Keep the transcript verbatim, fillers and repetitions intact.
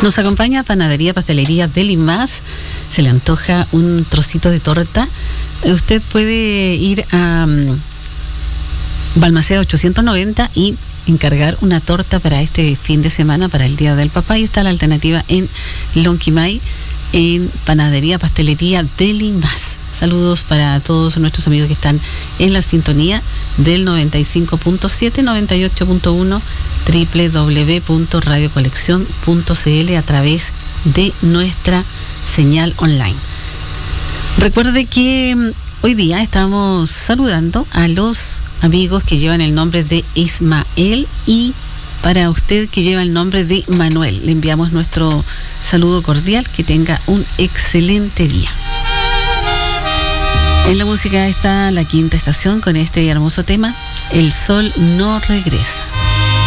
Nos acompaña Panadería Pastelería Deli Más. Se le antoja un trocito de torta. Usted puede ir a um, Balmaceda ochocientos noventa y encargar una torta para este fin de semana, para el Día del Papá. Y está la alternativa en Lonquimay, en Panadería Pastelería Deli Más. Saludos para todos nuestros amigos que están en la sintonía del noventa y cinco punto siete, noventa y ocho punto uno, doble u doble u doble u punto radio colección punto c l a través de nuestra señal online. Recuerde que hoy día estamos saludando a los amigos que llevan el nombre de Ismael, y para usted que lleva el nombre de Manuel, le enviamos nuestro saludo cordial. Que tenga un excelente día. En la música está La Quinta Estación con este hermoso tema, El Sol No Regresa.